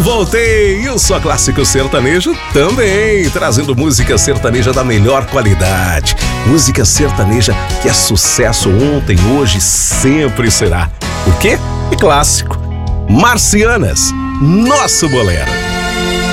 Voltei! Eu sou Clássico Sertanejo também, trazendo música sertaneja da melhor qualidade. Música sertaneja que é sucesso ontem, hoje, sempre será. Por quê? É clássico. Marcianas, nosso bolero.